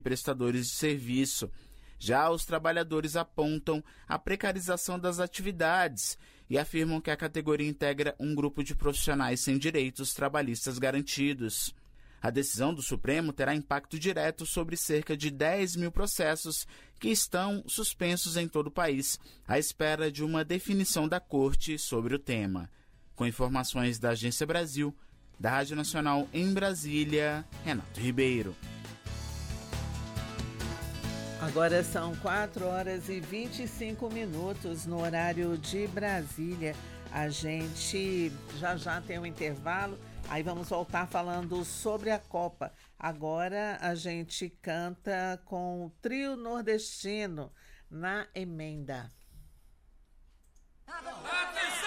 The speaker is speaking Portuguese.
prestadores de serviço. Já os trabalhadores apontam a precarização das atividades e afirmam que a categoria integra um grupo de profissionais sem direitos trabalhistas garantidos. A decisão do Supremo terá impacto direto sobre cerca de 10 mil processos que estão suspensos em todo o país, à espera de uma definição da Corte sobre o tema. Com informações da Agência Brasil, da Rádio Nacional em Brasília, Renato Ribeiro. Agora são 4h25 no horário de Brasília. A gente já tem um intervalo, aí vamos voltar falando sobre a Copa. Agora a gente canta com o trio nordestino Na Emenda. Atenção!